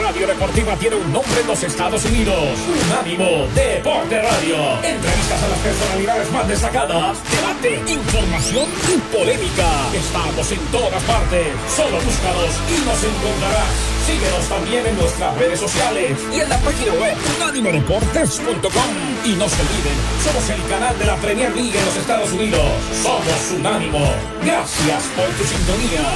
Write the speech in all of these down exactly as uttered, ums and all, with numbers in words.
radio deportiva tiene un nombre en los Estados Unidos: Unánimo Deporte Radio. Entrevistas a las personalidades más destacadas, debate, información y polémica. Estamos en todas partes. Solo búscanos y nos encontrarás. Síguenos también en nuestras redes sociales y en la página web unánimo deportes punto com. Y no se olviden, somos el canal de la Premier League en los Estados Unidos. Somos Unánimo. Gracias por tu sintonía.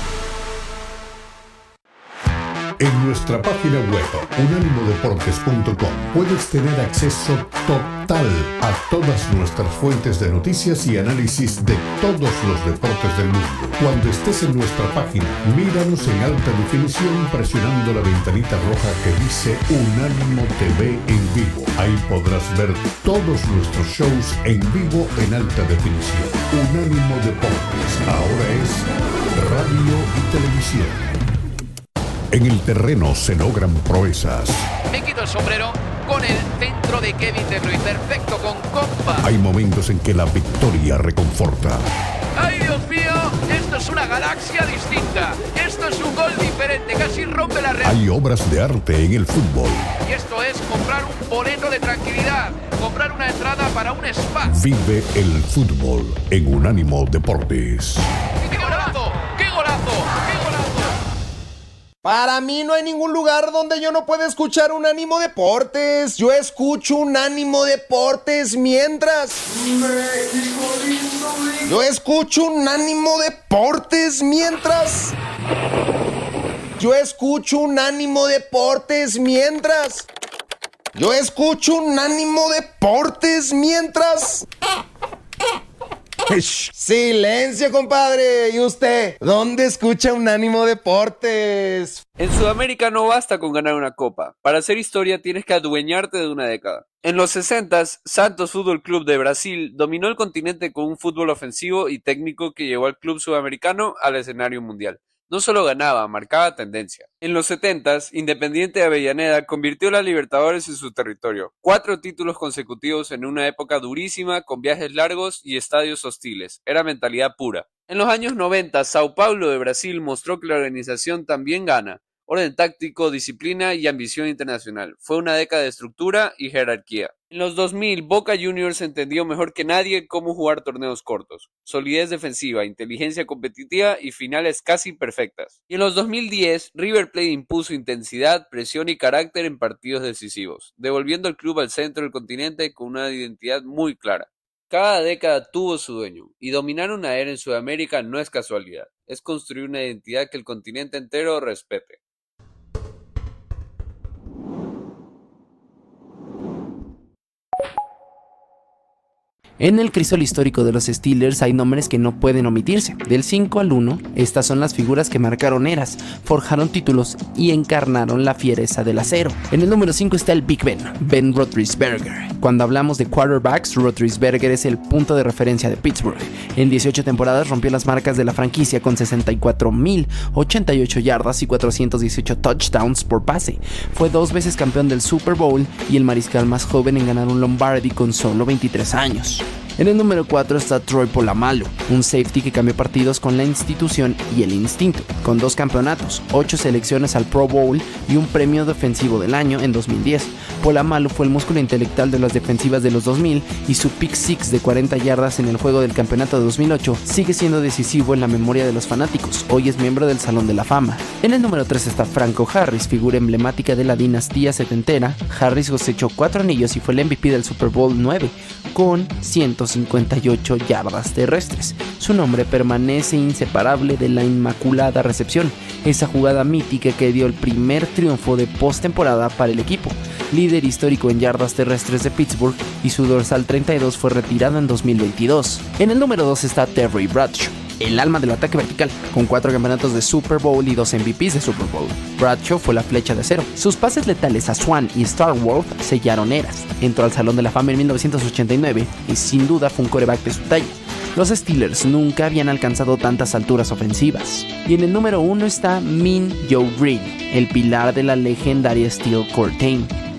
En nuestra página web unánimo deportes punto com puedes tener acceso total a todas nuestras fuentes de noticias y análisis de todos los deportes del mundo. Cuando estés en nuestra página, míranos en alta definición presionando la ventanita roja que dice Unánimo T V en vivo. Ahí podrás ver todos nuestros shows en vivo en alta definición. Unánimo Deportes ahora es radio y televisión. En el terreno se logran proezas. Me quito el sombrero con el centro de Kevin De Bruyne, perfecto con compa. Hay momentos en que la victoria reconforta. ¡Ay, Dios mío! Esto es una galaxia distinta. Esto es un gol diferente, casi rompe la red. Hay obras de arte en el fútbol. Y esto es comprar un boleto de tranquilidad, comprar una entrada para un spa. Vive el fútbol en Unánimo Deportes. ¡Qué golazo! ¡Qué golazo! ¡Qué golazo! Para mí no hay ningún lugar donde yo no pueda escuchar Unánimo Deportes. Yo escucho Unánimo Deportes mientras... México lindo. Yo escucho Unánimo Deportes mientras... Yo escucho Unánimo Deportes mientras... Yo escucho Unánimo Deportes mientras... Silencio, compadre. ¿Y usted? ¿Dónde escucha Unánimo Deportes? En Sudamérica no basta con ganar una copa. Para hacer historia tienes que adueñarte de una década. En los sesentas, Santos Fútbol Club de Brasil dominó el continente con un fútbol ofensivo y técnico que llevó al club sudamericano al escenario mundial. No solo ganaba, marcaba tendencia. En los setentas, Independiente de Avellaneda convirtió la Libertadores en su territorio. Cuatro títulos consecutivos en una época durísima, con viajes largos y estadios hostiles. Era mentalidad pura. En los años noventa, Sao Paulo de Brasil mostró que la organización también gana. Orden táctico, disciplina y ambición internacional. Fue una década de estructura y jerarquía. En los dos mil, Boca Juniors entendió mejor que nadie cómo jugar torneos cortos. Solidez defensiva, inteligencia competitiva y finales casi perfectas. Y en los dos mil diez, River Plate impuso intensidad, presión y carácter en partidos decisivos, devolviendo al club al centro del continente con una identidad muy clara. Cada década tuvo su dueño, y dominar una era en Sudamérica no es casualidad, es construir una identidad que el continente entero respete. En el crisol histórico de los Steelers hay nombres que no pueden omitirse. Del cinco al uno, estas son las figuras que marcaron eras, forjaron títulos y encarnaron la fiereza del acero. En el número cinco está el Big Ben, Ben Roethlisberger. Cuando hablamos de quarterbacks, Roethlisberger es el punto de referencia de Pittsburgh. En dieciocho temporadas rompió las marcas de la franquicia con sesenta y cuatro mil ochenta y ocho yardas y cuatrocientos dieciocho touchdowns por pase. Fue dos veces campeón del Super Bowl y el mariscal más joven en ganar un Lombardi con solo veintitrés años. En el número cuatro está Troy Polamalu, un safety que cambió partidos con la institución y el instinto, con dos campeonatos, ocho selecciones al Pro Bowl y un premio defensivo del año en dos mil diez. Polamalu fue el músculo intelectual de las defensivas de los dos mil y su pick six de cuarenta yardas en el juego del campeonato de dos mil ocho sigue siendo decisivo en la memoria de los fanáticos. Hoy es miembro del Salón de la Fama. En el número tres está Franco Harris, figura emblemática de la dinastía setentera. Harris cosechó cuatro anillos y fue el M V P del Super Bowl nueve con ciento cincuenta y ocho yardas terrestres. Su nombre permanece inseparable de la inmaculada recepción, esa jugada mítica que dio el primer triunfo de postemporada para el equipo. Líder histórico en yardas terrestres de Pittsburgh, y su dorsal treinta y dos fue retirado en dos mil veintidós. En el número dos está Terry Bradshaw, el alma del ataque vertical, con cuatro campeonatos de Super Bowl y dos M V Ps de Super Bowl. Bradshaw fue la flecha de acero. Sus pases letales a Swan y Star Wars sellaron eras. Entró al Salón de la Fama en mil novecientos ochenta y nueve y sin duda fue un quarterback de su talla. Los Steelers nunca habían alcanzado tantas alturas ofensivas. Y en el número uno está Mean Joe Greene, el pilar de la legendaria Steel Curtain.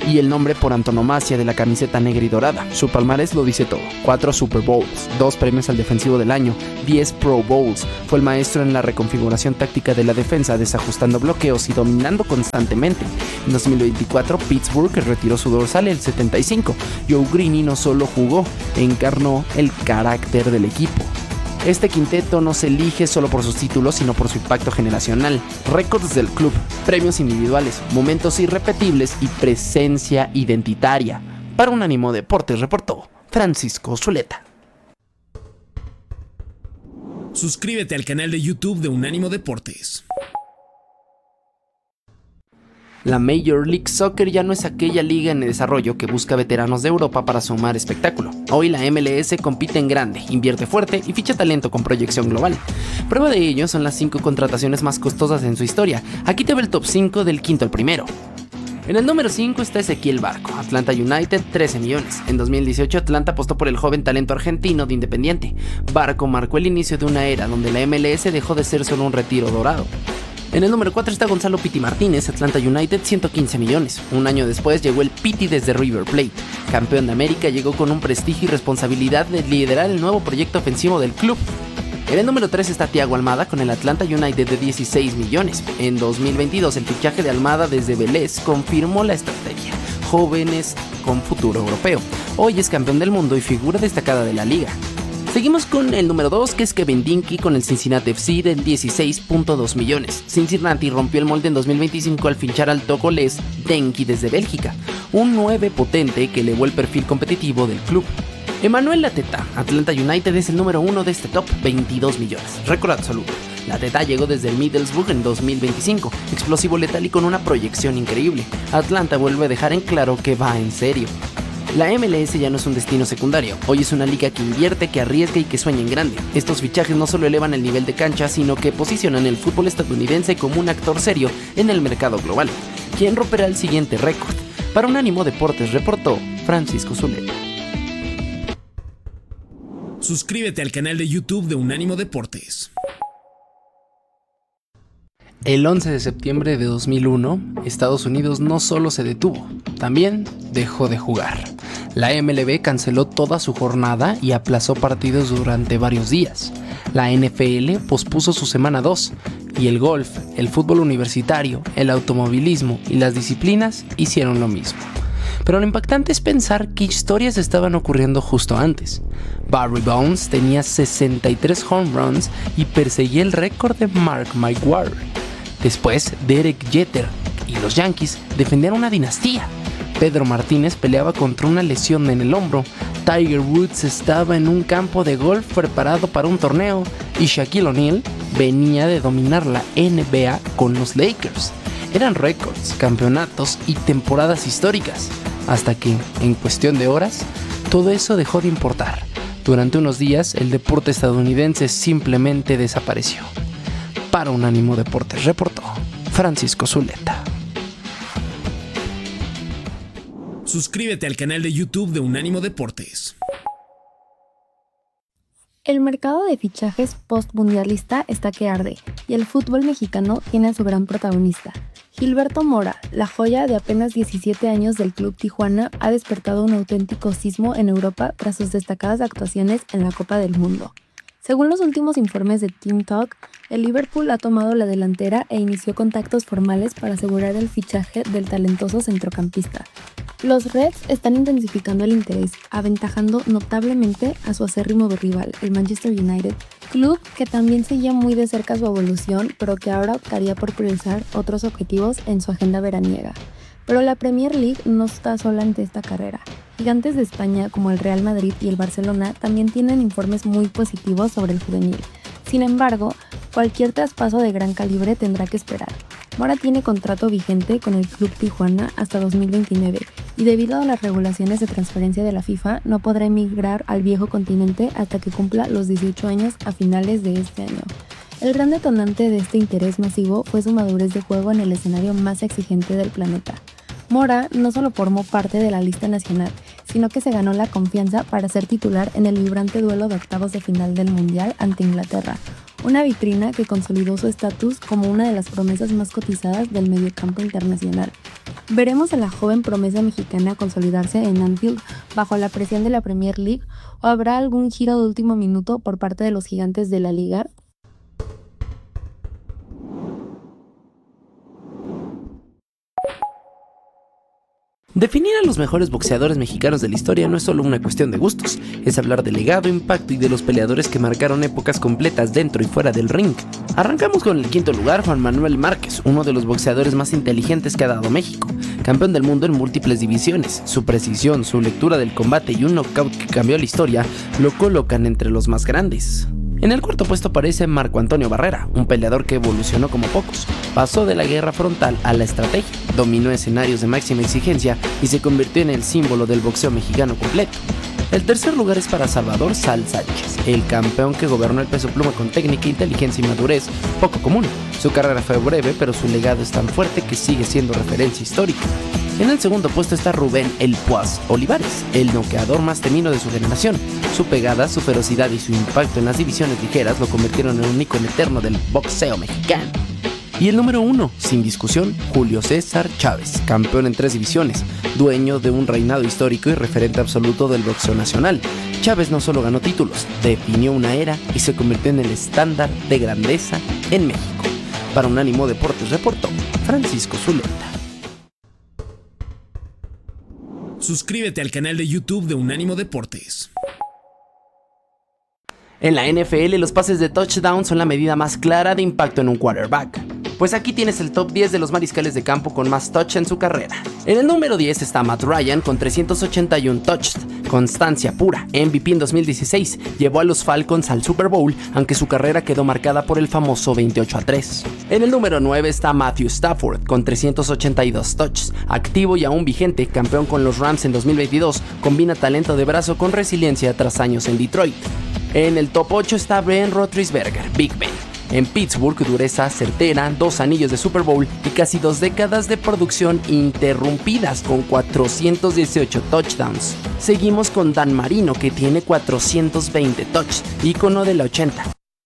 y el nombre por antonomasia de la camiseta negra y dorada. Su palmarés lo dice todo: cuatro Super Bowls, dos premios al defensivo del año, diez Pro Bowls. Fue el maestro en la reconfiguración táctica de la defensa, desajustando bloqueos y dominando constantemente. En dos mil veinticuatro, Pittsburgh retiró su dorsal el setenta y cinco. Joe Greene no solo jugó, encarnó el carácter del equipo. Este quinteto no se elige solo por sus títulos, sino por su impacto generacional, récords del club, premios individuales, momentos irrepetibles y presencia identitaria. Para Unánimo Deportes reportó Francisco Zuleta. Suscríbete al canal de YouTube de Unánimo Deportes. La Major League Soccer ya no es aquella liga en desarrollo que busca veteranos de Europa para sumar espectáculo. Hoy la M L S compite en grande, invierte fuerte y ficha talento con proyección global. Prueba de ello son las cinco contrataciones más costosas en su historia. Aquí te va el top cinco del quinto al primero. En el número cinco está Ezequiel Barco, Atlanta United, trece millones. En dos mil dieciocho Atlanta apostó por el joven talento argentino de Independiente. Barco marcó el inicio de una era donde la M L S dejó de ser solo un retiro dorado. En el número cuatro está Gonzalo Piti Martínez, Atlanta United, ciento quince millones. Un año después llegó el Piti desde River Plate. Campeón de América, llegó con un prestigio y responsabilidad de liderar el nuevo proyecto ofensivo del club. En el número tres está Thiago Almada con el Atlanta United de dieciséis millones. En dos mil veintidós el fichaje de Almada desde Vélez confirmó la estrategia: jóvenes con futuro europeo. Hoy es campeón del mundo y figura destacada de la liga. Seguimos con el número dos, que es Kevin Dinky con el Cincinnati F C de dieciséis punto dos millones. Cincinnati rompió el molde en dos mil veinticinco al fichar al togolés Denki desde Bélgica, un nueve potente que elevó el perfil competitivo del club. Emmanuel Lateta, Atlanta United, es el número uno de este top, veintidós millones, récord absoluto. Lateta llegó desde el Middlesbrough en dos mil veinticinco, explosivo, letal y con una proyección increíble. Atlanta vuelve a dejar en claro que va en serio. La M L S ya no es un destino secundario, hoy es una liga que invierte, que arriesga y que sueña en grande. Estos fichajes no solo elevan el nivel de cancha, sino que posicionan el fútbol estadounidense como un actor serio en el mercado global. ¿Quién romperá el siguiente récord? Para Unánimo Deportes reportó Francisco Zuleta. Suscríbete al canal de YouTube de Unánimo Deportes. El once de septiembre de dos mil uno, Estados Unidos no solo se detuvo, también dejó de jugar. La M L B canceló toda su jornada y aplazó partidos durante varios días. La N F L pospuso su semana dos, y el golf, el fútbol universitario, el automovilismo y las disciplinas hicieron lo mismo. Pero lo impactante es pensar qué historias estaban ocurriendo justo antes. Barry Bonds tenía sesenta y tres home runs y perseguía el récord de Mark McGwire. Después, Derek Jeter y los Yankees defendían una dinastía. Pedro Martínez peleaba contra una lesión en el hombro. Tiger Woods estaba en un campo de golf preparado para un torneo. Y Shaquille O'Neal venía de dominar la N B A con los Lakers. Eran récords, campeonatos y temporadas históricas. Hasta que, en cuestión de horas, todo eso dejó de importar. Durante unos días, el deporte estadounidense simplemente desapareció. Para Unánimo Deportes reportó Francisco Zuleta. Suscríbete al canal de YouTube de Unánimo Deportes. El mercado de fichajes post-mundialista está que arde, y el fútbol mexicano tiene a su gran protagonista. Gilberto Mora, la joya de apenas diecisiete años del Club Tijuana, ha despertado un auténtico sismo en Europa tras sus destacadas actuaciones en la Copa del Mundo. Según los últimos informes de Team Talk, el Liverpool ha tomado la delantera e inició contactos formales para asegurar el fichaje del talentoso centrocampista. Los Reds están intensificando el interés, aventajando notablemente a su acérrimo rival, el Manchester United, club que también seguía muy de cerca su evolución, pero que ahora optaría por priorizar otros objetivos en su agenda veraniega. Pero la Premier League no está sola ante esta carrera. Gigantes de España como el Real Madrid y el Barcelona también tienen informes muy positivos sobre el juvenil. Sin embargo, cualquier traspaso de gran calibre tendrá que esperar. Mora tiene contrato vigente con el Club Tijuana hasta dos mil veintinueve y debido a las regulaciones de transferencia de la FIFA no podrá emigrar al viejo continente hasta que cumpla los dieciocho años a finales de este año. El gran detonante de este interés masivo fue su madurez de juego en el escenario más exigente del planeta. Mora no solo formó parte de la lista nacional, sino que se ganó la confianza para ser titular en el vibrante duelo de octavos de final del Mundial ante Inglaterra, una vitrina que consolidó su estatus como una de las promesas más cotizadas del mediocampo internacional. ¿Veremos a la joven promesa mexicana consolidarse en Anfield bajo la presión de la Premier League o habrá algún giro de último minuto por parte de los gigantes de la liga? Definir a los mejores boxeadores mexicanos de la historia no es solo una cuestión de gustos, es hablar de legado, impacto y de los peleadores que marcaron épocas completas dentro y fuera del ring. Arrancamos con el quinto lugar, Juan Manuel Márquez, uno de los boxeadores más inteligentes que ha dado México, campeón del mundo en múltiples divisiones. Su precisión, su lectura del combate y un knockout que cambió la historia lo colocan entre los más grandes. En el cuarto puesto aparece Marco Antonio Barrera, un peleador que evolucionó como pocos. Pasó de la guerra frontal a la estrategia, dominó escenarios de máxima exigencia y se convirtió en el símbolo del boxeo mexicano completo. El tercer lugar es para Salvador Sal Sánchez, el campeón que gobernó el peso pluma con técnica, inteligencia y madurez poco común. Su carrera fue breve, pero su legado es tan fuerte que sigue siendo referencia histórica. En el segundo puesto está Rubén El Puaz Olivares, el noqueador más temido de su generación. Su pegada, su ferocidad y su impacto en las divisiones ligeras lo convirtieron en un ícono eterno del boxeo mexicano. Y el número uno, sin discusión, Julio César Chávez, campeón en tres divisiones, dueño de un reinado histórico y referente absoluto del boxeo nacional. Chávez no solo ganó títulos, definió una era y se convirtió en el estándar de grandeza en México. Para Unánimo Deportes reportó Francisco Zuleta. Suscríbete al canal de YouTube de Unánimo Deportes. En la N F L, los pases de touchdown son la medida más clara de impacto en un quarterback. Pues aquí tienes el top diez de los mariscales de campo con más touch en su carrera. En el número diez está Matt Ryan con trescientos ochenta y uno touches, constancia pura. M V P en dos mil dieciséis, llevó a los Falcons al Super Bowl, aunque su carrera quedó marcada por el famoso veintiocho a tres. En el número nueve está Matthew Stafford con trescientos ochenta y dos touches, activo y aún vigente, campeón con los Rams en dos mil veintidós, combina talento de brazo con resiliencia tras años en Detroit. En el top ocho está Ben Roethlisberger, Big Ben. En Pittsburgh, dureza certera, dos anillos de Super Bowl y casi dos décadas de producción interrumpidas con cuatrocientos dieciocho touchdowns. Seguimos con Dan Marino, que tiene cuatrocientos veinte touches, ícono de la ochenta.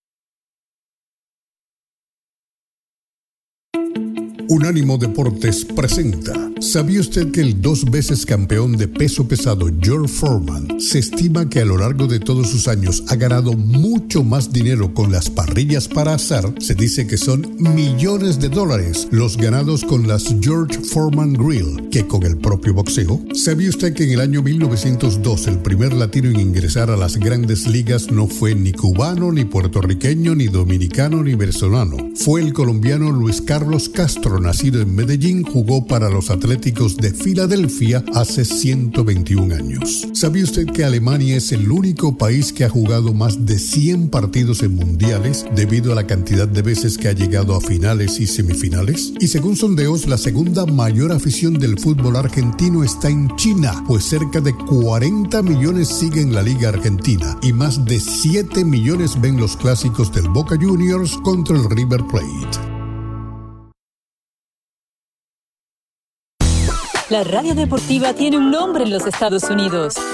Unánimo Deportes presenta. ¿Sabía usted que el dos veces campeón de peso pesado George Foreman se estima que a lo largo de todos sus años ha ganado mucho más dinero con las parrillas para asar? Se dice que son millones de dólares los ganados con las George Foreman Grill que con el propio boxeo. ¿Sabía usted que en el año mil novecientos dos el primer latino en ingresar a las grandes ligas no fue ni cubano, ni puertorriqueño, ni dominicano, ni venezolano? Fue el colombiano Luis Carlos Castro, nacido en Medellín, jugó para los Atléticos de Filadelfia hace ciento veintiún años. ¿Sabía usted que Alemania es el único país que ha jugado más de cien partidos en mundiales debido a la cantidad de veces que ha llegado a finales y semifinales? Y según sondeos, la segunda mayor afición del fútbol argentino está en China, pues cerca de cuarenta millones siguen la Liga Argentina y más de siete millones ven los clásicos del Boca Juniors contra el River Plate. La radio deportiva tiene un nombre en los Estados Unidos.